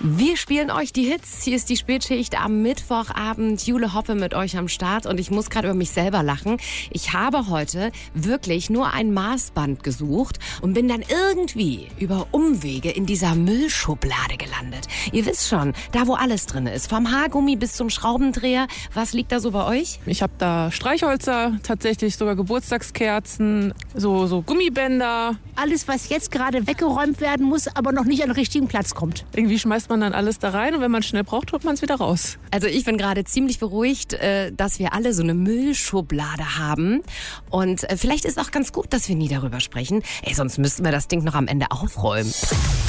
Wir spielen euch die Hits. Hier ist die Spätschicht am Mittwochabend. Jule Hoppe mit euch am Start und ich muss gerade über mich selber lachen. Ich habe heute wirklich nur ein Maßband gesucht und bin dann irgendwie über Umwege in dieser Müllschublade gelandet. Ihr wisst schon, da wo alles drin ist, vom Haargummi bis zum Schraubendreher. Was liegt da so bei euch? Ich habe da Streichhölzer, tatsächlich sogar Geburtstagskerzen, so Gummibänder. Alles, was jetzt gerade weggeräumt werden muss, aber noch nicht an den richtigen Platz kommt. Irgendwie schmeißt man dann alles da rein und wenn man schnell braucht, holt man es wieder raus. Also ich bin gerade ziemlich beruhigt, dass wir alle so eine Müllschublade haben. Und vielleicht ist auch ganz gut, dass wir nie darüber sprechen. Sonst müssten wir das Ding noch am Ende aufräumen.